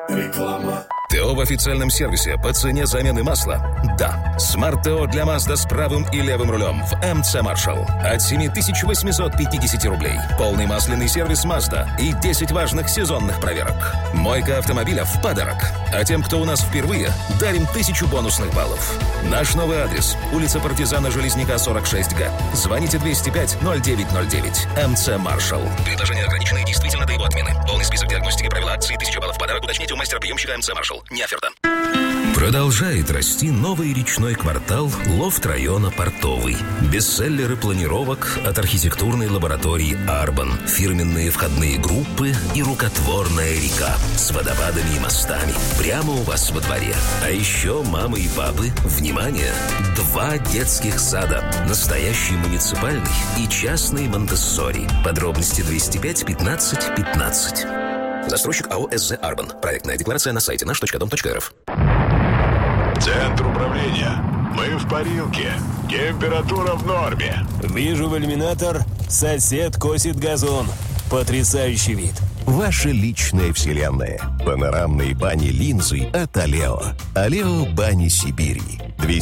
Реклама. ТО в официальном сервисе по цене замены масла? Да. Смарт-ТО для Mazda с правым и левым рулем в МЦ Marshall. От 7850 рублей. Полный масляный сервис Mazda и 10 важных сезонных проверок. Мойка автомобиля в подарок. А тем, кто у нас впервые, дарим 1000 бонусных баллов. Наш новый адрес. Улица Партизана Железняка, 46Г. Звоните 205-0909. МЦ Marshall. Предложение ограниченное действительно до его отмены. Полный список диагностики, правила акции, 1000 баллов в подарок. Уточните у мастера-приемщика МЦ Marshall. Не оферта. Продолжает расти новый речной квартал лофт района Портовый. Бестселлеры планировок от архитектурной лаборатории «Арбан», фирменные входные группы и рукотворная река с водопадами и мостами прямо у вас во дворе. А еще мамы и папы, внимание, 2 детских сада. Настоящий муниципальный и частный Монтессори. Подробности 205-15-15. Застройщик АО «СЗ Арбан». Проектная декларация на сайте наш.дом.рф. Центр управления. Мы в парилке. Температура в норме. Вижу в иллюминатор. Сосед косит газон. Потрясающий вид. Ваша личная вселенная. Панорамные бани-линзы от Алео. Алео Бани Сибири.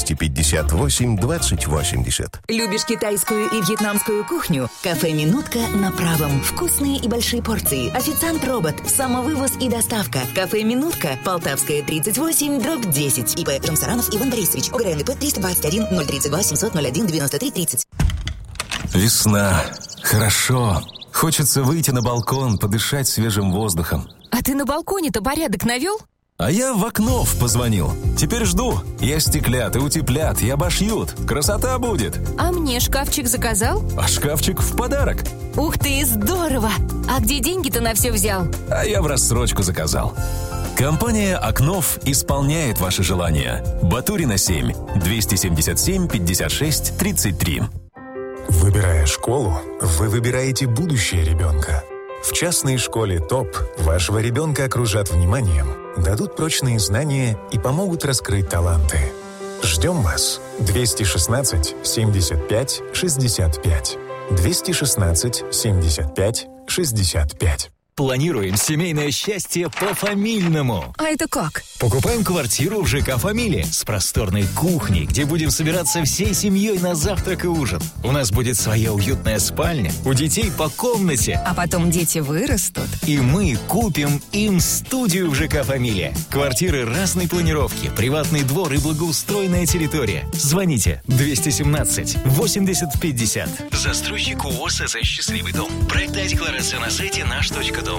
258-2080. Любишь китайскую и вьетнамскую кухню? Кафе «Минутка» на Правом. Вкусные и большие порции. Официант-робот. Самовывоз и доставка. Кафе «Минутка». Полтавская, 38/10. ИП Жамсаранов Иван Борисович. ОГРНП 321 032 701 93 30. Весна. Хорошо. Хочется выйти на балкон, подышать свежим воздухом. А ты на балконе-то порядок навел? А я в окно позвонил. Теперь жду. И остеклят, и утеплят, и обошьют. Красота будет. А мне шкафчик заказал? А шкафчик в подарок. Ух ты, здорово! А где деньги-то на все взял? А я в рассрочку заказал. Компания «Окнов» исполняет ваши желания. Батурина 7, 277 56 33. Выбирая школу, вы выбираете будущее ребенка. В частной школе ТОП вашего ребенка окружат вниманием, дадут прочные знания и помогут раскрыть таланты. Ждем вас. 216 75 65. 216 75 65. Планируем семейное счастье по-фамильному. А это как? Покупаем квартиру в ЖК «Фамилия» с просторной кухней, где будем собираться всей семьей на завтрак и ужин. У нас будет своя уютная спальня, у детей по комнате. А потом дети вырастут. И мы купим им студию в ЖК «Фамилия». Квартиры разной планировки, приватный двор и благоустроенная территория. Звоните 217 80 50. Застройщик УОС «Счастливый дом». Проектная декларация на сайте наш.дом.рф.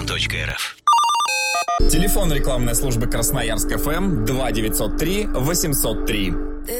Телефон рекламной службы Красноярск ФМ 2903 803.